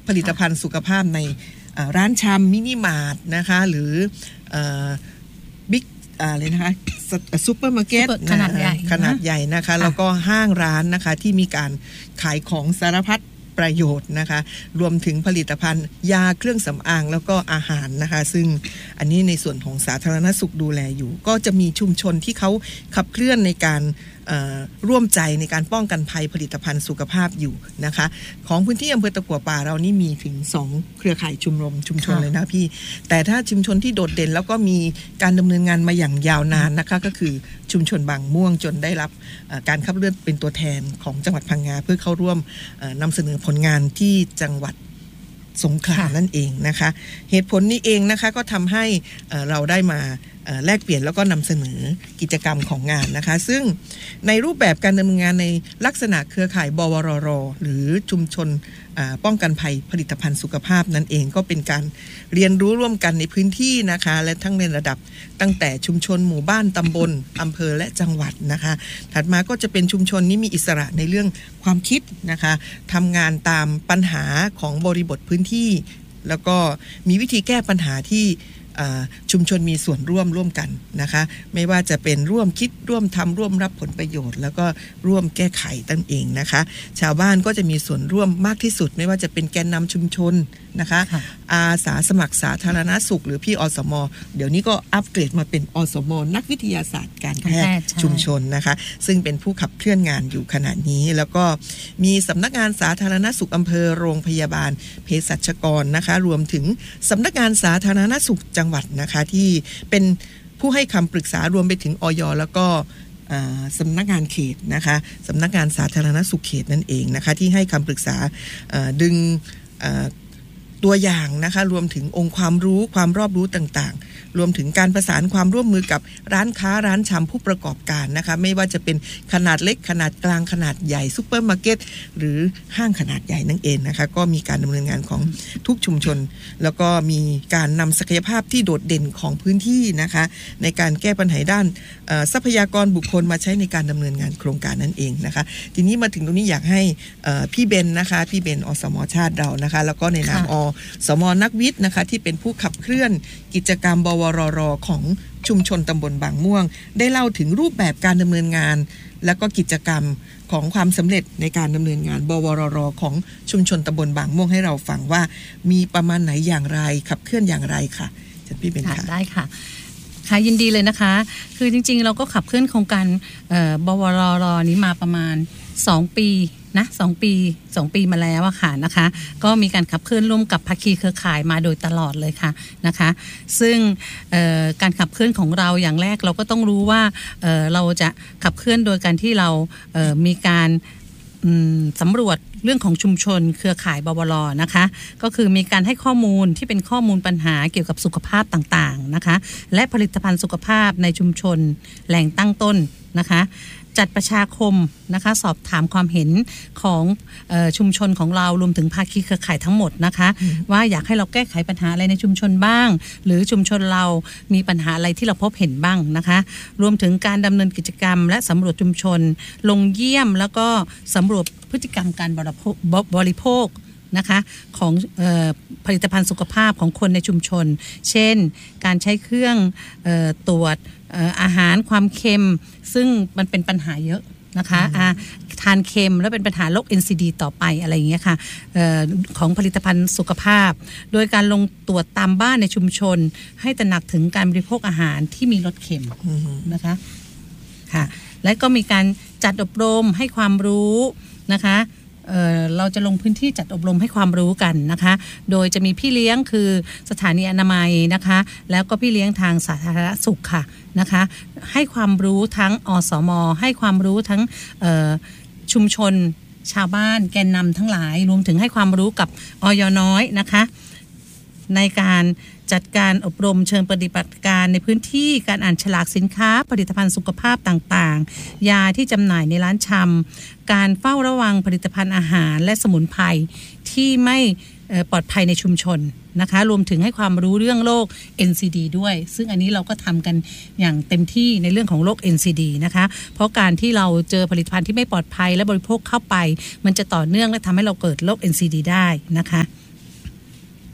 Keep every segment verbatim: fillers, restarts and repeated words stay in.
ผลิตภัณฑ์สุขภาพในร้านชำมินิมาร์ทนะคะหรือบิ๊กอะไรนะคะซูเปอร์มาร์เก็ตขนาดใหญ่ขนาดใหญ่นะคะแล้วก็ห้างร้านนะคะที่มีการขายของสารพัดประโยชน์นะคะรวมถึงผลิตภัณฑ์ยาเครื่องสำอางแล้วก็อาหารนะคะซึ่งอันนี้ในส่วนของสาธารณสุขดูแลอยู่ก็จะมีชุมชนที่เขาขับเคลื่อนในการร่วมใจในการป้องกันภัยผลิตภัณฑ์สุขภาพอยู่นะคะของพื้นที่อำเภอตะกั่วป่าเรานี่มีถึงสองเครือข่ายชุมรมชุมชนเลยนะพี่แต่ถ้าชุมชนที่โดดเด่นแล้วก็มีการดำเนินงานมาอย่างยาวนานนะคะก็คือชุมชนบางม่วงจนได้รับการคัดเลือกเป็นตัวแทนของจังหวัดพังงาเพื่อเข้าร่วมนำเสนอผลงานที่จังหวัดสงขลานั่นเองนะคะเหตุผลนี้เองนะคะก็ทำให้เราได้มาแลกเปลี่ยนแล้วก็นำเสนอกิจกรรมของงานนะคะซึ่งในรูปแบบการดำเนินงานในลักษณะเครือข่ายบวรรหรือชุมชนป้องกันภัยผลิตภัณฑ์สุขภาพนั่นเองก็เป็นการเรียนรู้ร่วมกันในพื้นที่นะคะและทั้งในระดับตั้งแต่ชุมชนหมู่บ้านตำบลอำเภอและจังหวัดนะคะถัดมาก็จะเป็นชุมชนนี้มีอิสระในเรื่องความคิดนะคะทำงานตามปัญหาของบริบทพื้นที่แล้วก็มีวิธีแก้ปัญหาที่ชุมชนมีส่วนร่วมร่วมกันนะคะไม่ว่าจะเป็นร่วมคิดร่วมทำร่วมรับผลประโยชน์แล้วก็ร่วมแก้ไขตั้งเองนะคะชาวบ้านก็จะมีส่วนร่วมมากที่สุดไม่ว่าจะเป็นแกนนำชุมชนนะคะอาสาสมัครสาธารณสุขหรือพี่อสมเดี๋ยวนี้ก็อัปเกรดมาเป็นอสมนักวิทยาศาสตร์การแพทย์ชุมชนนะคะซึ่งเป็นผู้ขับเคลื่อนงานอยู่ขณะนี้แล้วก็มีสำนักงานสาธารณสุขอำเภอโรงพยาบาลเภสัชกรนะคะรวมถึงสำนักงานสาธารณสุขจังหวัดนะคะที่เป็นผู้ให้คำปรึกษารวมไปถึงอย.แล้วก็สำนักงานเขตนะคะสำนักงานสาธารณสุขเขตนั่นเองนะคะที่ให้คำปรึกษาดึงตัวอย่างนะคะรวมถึงองค์ความรู้ความรอบรู้ต่างๆรวมถึงการประสานความร่วมมือกับร้านค้าร้านชำผู้ประกอบการนะคะไม่ว่าจะเป็นขนาดเล็กขนาดกลางขนาดใหญ่ซุปเปอร์มาร์เก็ตหรือห้างขนาดใหญ่นั่นเองนะคะก็มีการดำเนินงานของทุกชุมชนแล้วก็มีการนำศักยภาพที่โดดเด่นของพื้นที่นะคะในการแก้ปัญหาด้านทรัพยากรบุคคลมาใช้ในการดำเนินงานโครงการนั่นเองนะคะทีนี้มาถึงตรงนี้อยากให้พี่เบนนะคะพี่เบนอสมชาติเรานะคะแล้วก็ในนามอสมนักวิทย์นะคะที่เป็นผู้ขับเคลื่อนกิจกรรมบวรรของชุมชนตำบลบางม่วงได้เล่าถึงรูปแบบการดำเนินงานและก็กิจกรรมของความสำเร็จในการดำเนินงานบวรรของชุมชนตำบลบางม่วงให้เราฟังว่ามีประมาณไหนอย่างไรขับเคลื่อนอย่างไรค่ะฉันพี่เป็นค่ะได้ค่ะค่ะยินดีเลยนะคะคือจริงๆเราก็ขับเคลื่อนโครงการบวรรนี้มาประมาณสองปีนะสองปีสองปีมาแล้วอะค่ะนะคะก็มีการขับเคลื่อนร่วมกับภาคีเครือข่ายมาโดยตลอดเลยค่ะนะคะซึ่งการขับเคลื่อนของเราอย่างแรกเราก็ต้องรู้ว่าเเราจะขับเคลื่อนโดยการที่เรามีการสำรวจเรื่องของชุมชนเครือข่ายบวรนะคะก็คือมีการให้ข้อมูลที่เป็นข้อมูลปัญหาเกี่ยวกับสุขภาพต่างๆนะคะและผลิตภัณฑ์สุขภาพในชุมชนแหล่งตั้งต้นนะคะจัดประชาคมนะคะสอบถามความเห็นของเอ่อชุมชนของเรารวมถึงภาคีเครือข่ายทั้งหมดนะคะว่าอยากให้เราแก้ไขปัญหาอะไรในชุมชนบ้างหรือชุมชนเรามีปัญหาอะไรที่เราพบเห็นบ้างนะคะรวมถึงการดำเนินกิจกรรมและสำรวจชุมชนลงเยี่ยมแล้วก็สำรวจพฤติกรรมการบริโภคนะคะของเอ่อผลิตภัณฑ์สุขภาพของคนในชุมชนเช่นการใช้เครื่องเอ่อตรวจเอ่ออาหารความเค็มซึ่งมันเป็นปัญหาเยอะนะคะอ่าทานเค็มแล้วเป็นปัญหาโรค เอ็น ซี ดี ต่อไปอะไรอย่างเงี้ยค่ะเอ่อของผลิตภัณฑ์สุขภาพโดยการลงตรวจตามบ้านในชุมชนให้ตระหนักถึงการบริโภคอาหารที่มีรสเค็มนะคะค่ะและก็มีการจัดอบรมให้ความรู้นะคะเอ่อเราจะลงพื้นที่จัดอบรมให้ความรู้กันนะคะโดยจะมีพี่เลี้ยงคือสถานีอนามัยนะคะแล้วก็พี่เลี้ยงทางสาธารณสุขค่ะนะคะให้ความรู้ทั้งอสมให้ความรู้ทั้งเอ่อชุมชนชาวบ้านแกนนำทั้งหลายรวมถึงให้ความรู้กับอย.น้อยนะคะในการจัดการอบรมเชิงปฏิบัติการในพื้นที่การอ่านฉลากสินค้าผลิตภัณฑ์สุขภาพต่างๆยาที่จำหน่ายในร้านชำการเฝ้าระวังผลิตภัณฑ์อาหารและสมุนไพรที่ไม่ปลอดภัยในชุมชนนะคะรวมถึงให้ความรู้เรื่องโรค เอ็น ซี ดี ด้วยซึ่งอันนี้เราก็ทำกันอย่างเต็มที่ในเรื่องของโรค เอ็น ซี ดี นะคะเพราะการที่เราเจอผลิตภัณฑ์ที่ไม่ปลอดภัยและบริโภคเข้าไปมันจะต่อเนื่องและทำให้เราเกิดโรค เอ็น ซี ดี ได้นะคะ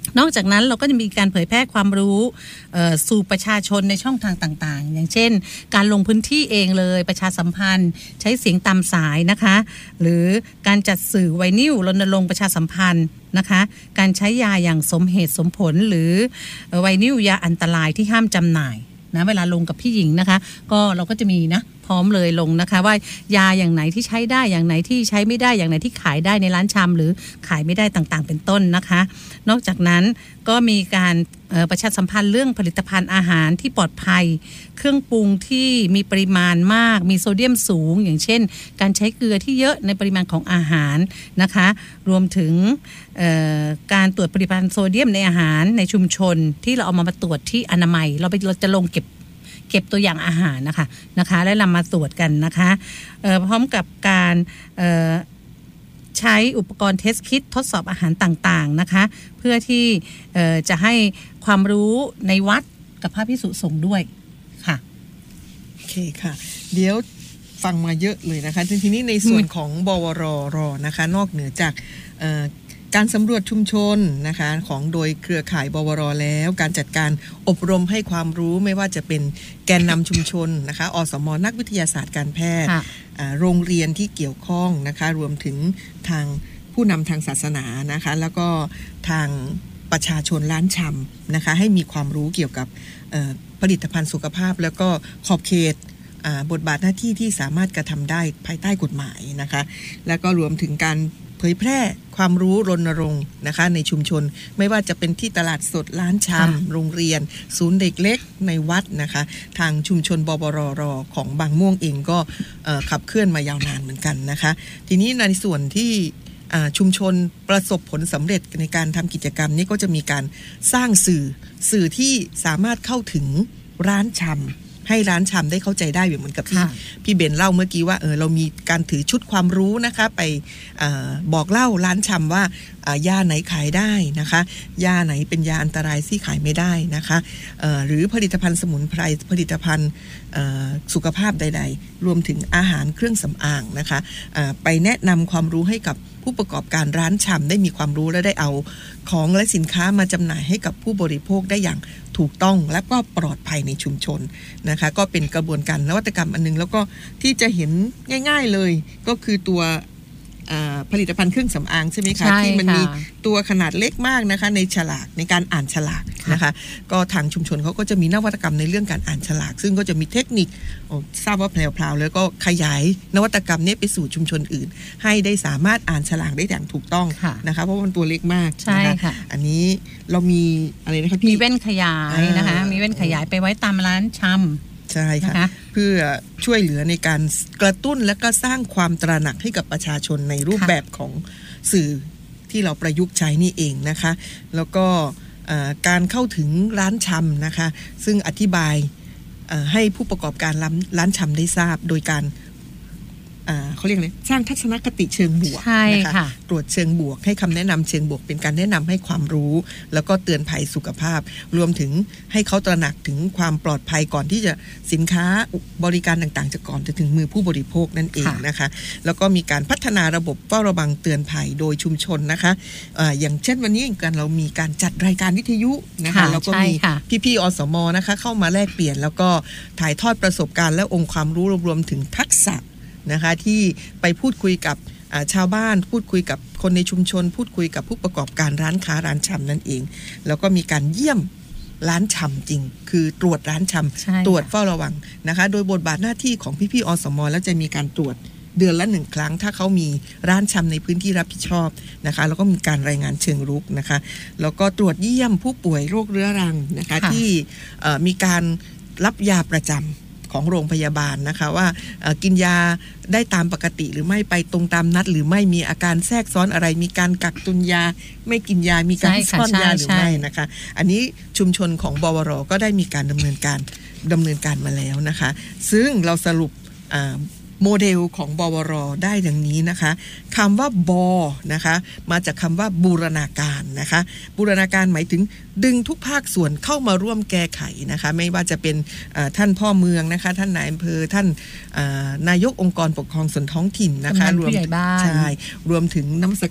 นอกจากนั้นเราก็จะมีการเผยแพร่ความรู้สู่ประชาชนในช่องทางต่างๆอย่างเช่นการลงพื้นที่เองเลยประชาสัมพันธ์ใช้เสียงตามสายนะคะหรือการจัดสื่อไวนิลรณรงค์ประชาสัมพันธ์นะคะการใช้ยาอย่างสมเหตุสมผลหรือไวนิลยาอันตรายที่ห้ามจำหน่ายนะเวลาลงกับพี่หญิงนะคะก็เราก็จะมีนะพร้อมเลยลงนะคะว่ายาอย่างไหนที่ใช้ได้อย่างไหนที่ใช้ไม่ได้อย่างไหนที่ขายได้ในร้านชำหรือขายไม่ได้ต่างๆเป็นต้นนะคะนอกจากนั้นก็มีการประชาสัมพันธ์เรื่องผลิตภัณฑ์อาหารที่ปลอดภัยเครื่องปรุงที่มีปริมาณมากมีโซเดียมสูงอย่างเช่นการใช้เกลือที่เยอะในปริมาณของอาหารนะคะรวมถึงการตรวจปริมาณโซเดียมในอาหารในชุมชนที่เราเอามาตรวจที่อนามัยเราไปเราจะลงเก็บเก็บตัวอย่างอาหารนะคะนะคะและนำมาตรวจกันนะคะพร้อมกับการใช้อุปกรณ์เทสคิททดสอบอาหารต่างๆนะคะเพื่อที่จะให้ความรู้ในวัดกับพระภิกษุสงฆ์ด้วยค่ะโอเคค่ะเดี๋ยวฟังมาเยอะเลยนะคะทีนี้ในส่วนของบวรรนะคะนอกเหนือจากการสำรวจชุมชนนะคะของโดยเครือข่ายบวรแล้วการจัดการอบรมให้ความรู้ไม่ว่าจะเป็นแกนนำชุมชนนะคะอสม.นักวิทยาศาสตร์การแพทย์โรงเรียนที่เกี่ยวข้องนะคะรวมถึงทางผู้นำทางศาสนานะคะแล้วก็ทางประชาชนร้านชำนะคะให้มีความรู้เกี่ยวกับผลิตภัณฑ์สุขภาพแล้วก็ขอบเขตบทบาทหน้าที่ที่สามารถกระทำได้ภายใต้กฎหมายนะคะแล้วก็รวมถึงการเผยแพร่ความรู้รณรงค์นะคะในชุมชนไม่ว่าจะเป็นที่ตลาดสดร้านชำโรงเรียนศูนย์เด็กเล็กในวัดนะคะทางชุมชนบวรรของบางม่วงเองก็ขับเคลื่อนมายาวนานเหมือนกันนะคะทีนี้ในส่วนที่ชุมชนประสบผลสำเร็จในการทำกิจกรรมนี้ก็จะมีการสร้างสื่อสื่อที่สามารถเข้าถึงร้านชำให้ร้านชำได้เข้าใจได้เหมือนกับที่พี่เบนเล่าเมื่อกี้ว่าเออเรามีการถือชุดความรู้นะคะไปอบอกเล่าร้านชำว่ายาไหนขายได้นะคะยาไหนเป็นยาอันตรายที่ขายไม่ได้นะคะหรือผลิตภัณฑ์สมุนไพรผลิตภัณฑ์สุขภาพใดๆรวมถึงอาหารเครื่องสำอางนะคะไปแนะนำความรู้ให้กับผู้ประกอบการร้านชำได้มีความรู้และได้เอาของและสินค้ามาจำหน่ายให้กับผู้บริโภคได้อย่างถูกต้องและก็ปลอดภัยในชุมชนนะคะก็เป็นกระบวนการนวัตกรรมอันนึงแล้วก็ที่จะเห็นง่ายๆเลยก็คือตัวผลิตภัณฑ์เครื่องสำอางใช่ไหมคะที่มันมีตัวขนาดเล็กมากนะคะในฉลากในการอ่านฉลากนะคะก็ทางชุมชนเขาก็จะมีนวัตกรรมในเรื่องการอ่านฉลากซึ่งก็จะมีเทคนิคทราบว่าแพรวๆแล้วก็ขยายนวัตกรรมนี้ไปสู่ชุมชนอื่นให้ได้สามารถอ่านฉลากได้อย่างถูกต้องนะคะเพราะมันตัวเล็กมากนะคะอันนี้เรามีอะไรนะคะมีแว่นขยายนะคะมีแว่นขยายไปไว้ตามร้านชำใช่ค่ะเพื่อช่วยเหลือในการกระตุ้นและก็สร้างความตระหนักให้กับประชาชนในรูปแบบของสื่อที่เราประยุกต์ใช้นี่เองนะคะแล้วก็การเข้าถึงร้านชำนะคะซึ่งอธิบายให้ผู้ประกอบการร้านชำได้ทราบโดยการเขาเรียกอะไรสร้างทัศนคติเชิงบวกนะคะตรวจเชิงบวกให้คำแนะนำเชิงบวกเป็นการแนะนำให้ความรู้แล้วก็เตือนภัยสุขภาพรวมถึงให้เขาตระหนักถึงความปลอดภัยก่อนที่จะสินค้าบริการต่างๆจะก่อนจะถึงมือผู้บริโภคนั่นเองนะคะแล้วก็มีการพัฒนาระบบเฝ้าระวังเตือนภัยโดยชุมชนนะคะ อ, อย่างเช่นวันนี้กันเรามีการจัดรายการวิทยุนะคะแล้วก็มีพี่ๆอสม.นะคะเข้ามาแลกเปลี่ยนแล้วก็ถ่ายทอดประสบการณ์และองค์ความรู้รวมถึงทักษะนะคะที่ไปพูดคุยกับชาวบ้านพูดคุยกับคนในชุมชนพูดคุยกับผู้ประกอบการร้านค้าร้านชำนั่นเองแล้วก็มีการเยี่ยมร้านชำจริงคือตรวจร้านชำตรวจเฝ้าระวังนะคะโดยบทบาทหน้าที่ของพี่ๆอสม.แล้วจะมีการตรวจเดือนละหนึ่งครั้งถ้าเขามีร้านชำในพื้นที่รับผิดชอบนะคะแล้วก็มีการรายงานเชิงรุกนะคะแล้วก็ตรวจเยี่ยมผู้ป่วยโรคเรื้อรังนะคะที่มีการรับยาประจำของโรงพยาบาลนะคะว่ากินยาได้ตามปกติหรือไม่ไปตรงตามนัดหรือไม่มีอาการแทรกซ้อนอะไรมีการกักตุนยาไม่กินยามีการซ่อนยาหรือไม่นะคะอันนี้ชุมชนของบวรก็ได้มีการดำเนินการดำเนินการมาแล้วนะคะซึ่งเราสรุปโมเดลของบวรได้ดังนี้นะคะคำว่าบนะคะมาจากคำว่าบูรณาการนะคะบูรณาการหมายถึงดึงทุกภาคส่วนเข้ามาร่วมแก้ไขนะคะไม่ว่าจะเป็นท่านพ่อเมืองนะคะท่านนายอำเภอท่านนายกองค์กรปกครองส่วนท้องถิ่นนะคะรวมใช่รวมถึงนมัสการ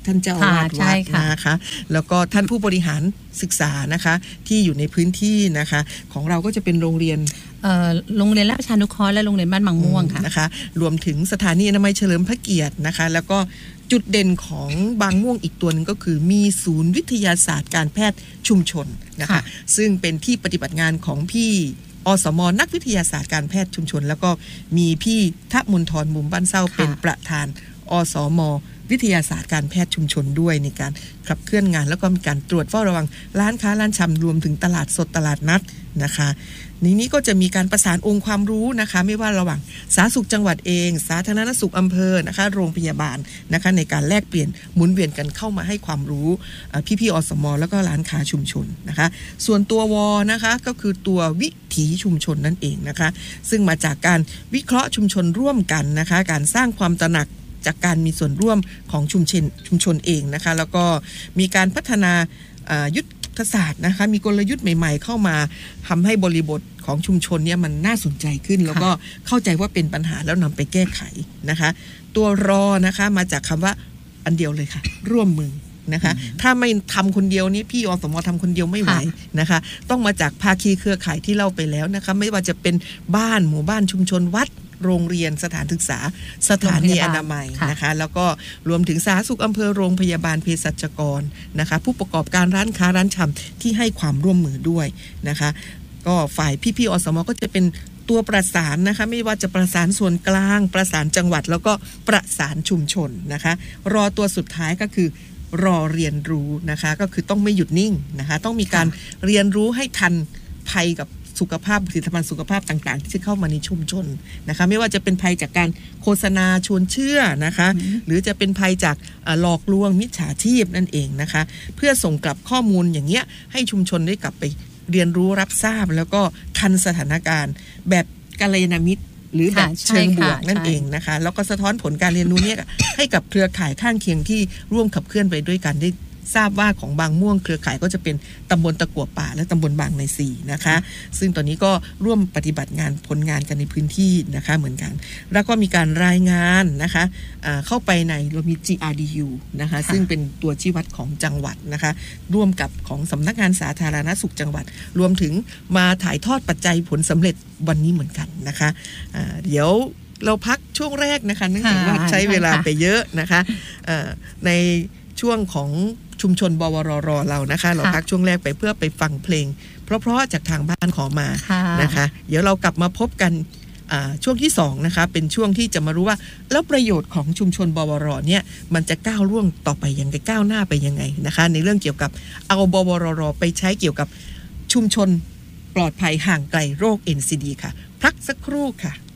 ท่านเจ้าอาวาสวัดนะคะแล้วก็ท่านผู้บริหารศึกษานะคะที่อยู่ในพื้นที่นะคะของเราก็จะเป็นโรงเรียนโรงเรียนราชานุเคราะห์และโรงเรียนบ้านบางม่วงค่ะนะคะรวมถึงสถานีอนามัยเฉลิมพระเกียรตินะคะแล้วก็จุดเด่นของบางม่วงอีกตัวนึงก็คือมีศูนย์วิทยาศาสตร์การแพทย์ชุมชนนะคะซึ่งเป็นที่ปฏิบัติงานของพี่อสม.นักวิทยาศาสตร์การแพทย์ชุมชนแล้วก็มีพี่ทมนทรมุมบ้านเศร้าเป็นประธานอสม.วิทยาศาสตร์การแพทย์ชุมชนด้วยในการขับเคลื่อนงานแล้วก็มีการตรวจเฝ้าระวังร้านค้าร้านชำรวมถึงตลาดสดตลาดนัดนะคะในนี้ก็จะมีการประสานองค์ความรู้นะคะไม่ว่าระหว่างสาธารณสุขจังหวัดเองสาธารณสุขอำเภอนะคะโรงพยาบาลนะคะในการแลกเปลี่ยนหมุนเวียนกันเข้ามาให้ความรู้พี่ๆอสม.แล้วก็ร้านค้าชุมชนนะคะส่วนตัววนะคะก็คือตัววิถีชุมชนนั่นเองนะคะซึ่งมาจากการวิเคราะห์ชุมชนร่วมกันนะคะการสร้างความตระหนักจากการมีส่วนร่วมของชุมชนชุมชนเองนะคะแล้วก็มีการพัฒนายุทธศาสตร์นะคะมีกลยุทธ์ใหม่ๆเข้ามาทำให้บริบทของชุมชนเนี่ยมันน่าสนใจขึ้นแล้วก็เข้าใจว่าเป็นปัญหาแล้วนำไปแก้ไขนะคะตัวรอนะคะมาจากคำว่าอันเดียวเลยค่ะร่วมมือนะคะถ้าไม่ทำคนเดียวนี่พี่อสม.ทำคนเดียวไม่ไหวนะคะต้องมาจากภาคีเครือข่ายที่เล่าไปแล้วนะคะไม่ว่าจะเป็นบ้านหมู่บ้านชุมชนวัดโรงเรียนสถานศึกษาสถานีอนามัยนะคะแล้วก็รวมถึงสาธารณสุขอำเภอโรงพยาบาลเภสัชกรนะคะผู้ประกอบการร้านค้าร้านชำที่ให้ความร่วมมือด้วยนะคะก็ฝ่ายพี่ๆอสม.ก็จะเป็นตัวประสานนะคะไม่ว่าจะประสานส่วนกลางประสานจังหวัดแล้วก็ประสานชุมชนนะคะรอตัวสุดท้ายก็คือรอเรียนรู้นะคะก็คือต้องไม่หยุดนิ่งนะคะต้องมีการเรียนรู้ให้ทันภัยกับสุขภาพผลิตภัณฑ์สุขภาพต่างๆที่จะเข้ามาในชุมชนนะคะไม่ว่าจะเป็นภัยจากการโฆษณาชวนเชื่อนะคะหรือจะเป็นภัยจากหลอกลวงมิจฉาชีพนั่นเองนะคะเพื่อส่งกลับข้อมูลอย่างเงี้ยให้ชุมชนได้กลับไปเรียนรู้รับทราบแล้วก็ทันสถานการณ์แบบกัลยาณมิตรหรือแบบเชิงบวกนั่นเองนะคะแล้วก็สะท้อนผลการเรียนรู้เนี่ยให้กับเครือข่ายข้างเคียงที่ร่วมขับเคลื่อนไปด้วยกันได้ทราบว่าของบางม่วงเครือข่ายก็จะเป็นตำบลตะกั่วป่าและตำบลบางในสี่นะคะซึ่งตอนนี้ก็ร่วมปฏิบัติงานผลงานกันในพื้นที่นะคะเหมือนกันแล้วก็มีการรายงานนะคะเข้าไปในเรามี จี อาร์ ดี ยู นะคะซึ่งเป็นตัวชี้วัดของจังหวัดนะคะร่วมกับของสำนักงานสาธารณสุขจังหวัดรวมถึงมาถ่ายทอดปัจจัยผลสำเร็จวันนี้เหมือนกันนะคะะเดี๋ยวเราพักช่วงแรกนะคะเนื่องจากว่าใช้เวลาไปเยอะนะคะในช่วงของชุมชนบวรรเรานะคะเราพักช่วงแรกไปเพื่อไปฟังเพลงเพราะๆจากทางบ้านขอมานะคะเดี๋ยวเรากลับมาพบกันช่วงที่สองนะคะเป็นช่วงที่จะมารู้ว่าแล้วประโยชน์ของชุมชนบวรเนี่ยมันจะก้าวล่วงต่อไปยังไงก้าวหน้าไปยังไงนะคะในเรื่องเกี่ยวกับเอาบวรไปใช้เกี่ยวกับชุมชนปลอดภัยห่างไกลโรค เอ็น ซี ดี ค่ะพักสักครู่ค่ะ